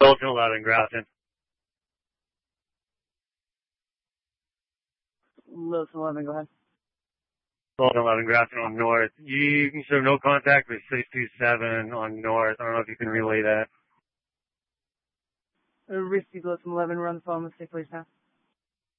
Wilson 11, Grafton. Wilson 11, go ahead. Wilson 11, Grafton on north. You can show no contact with 627 on north. I don't know if you can relay that. Received Wilson 11, we're on the phone with 6 police now.